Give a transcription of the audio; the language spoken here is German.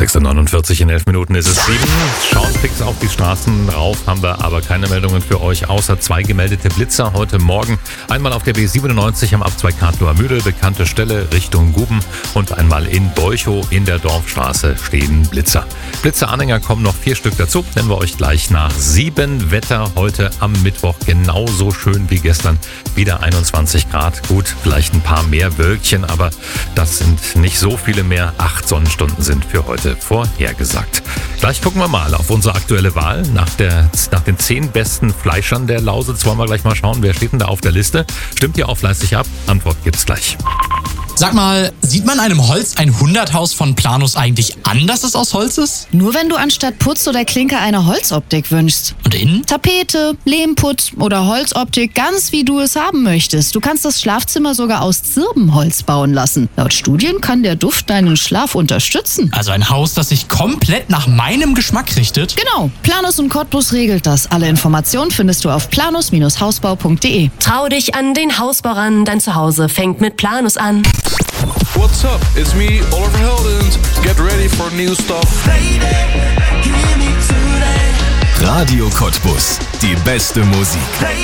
6:49 in 11 Minuten ist es 7. Schauen fix auf die Straßen rauf, haben wir aber keine Meldungen für euch, außer 2 gemeldete Blitzer heute Morgen. Einmal auf der B97 am Abzweig Karlsruhe-Mühle, bekannte Stelle Richtung Guben, und einmal in Bolchow in der Dorfstraße stehen Blitzer. Blitzeranhänger kommen noch 4 Stück dazu, nennen wir euch gleich nach 7. Wetter heute am Mittwoch genauso schön wie gestern, wieder 21 Grad. Gut, vielleicht ein paar mehr Wölkchen, aber das sind nicht so viele mehr. 8 Sonnenstunden sind für heute vorhergesagt. Gleich gucken wir mal auf unsere aktuelle Wahl. Nach den 10 besten Fleischern der Lausitz wollen wir gleich mal schauen, wer steht denn da auf der Liste. Stimmt ihr auch fleißig ab? Antwort gibt's gleich. Sag mal, sieht man einem Holz 100-Haus von Planus eigentlich an, dass es aus Holz ist? Nur wenn du anstatt Putz oder Klinker eine Holzoptik wünschst. Und innen? Tapete, Lehmputz oder Holzoptik, ganz wie du es haben möchtest. Du kannst das Schlafzimmer sogar aus Zirbenholz bauen lassen. Laut Studien kann der Duft deinen Schlaf unterstützen. Also ein Haus, das sich komplett nach meinem Geschmack richtet? Genau, Planus und Cottbus regelt das. Alle Informationen findest du auf planus-hausbau.de. Trau dich an den Hausbau ran, dein Zuhause fängt mit Planus an. What's up? It's me, Oliver Heldens. Get ready for new stuff. Radio Cottbus. Die beste Musik.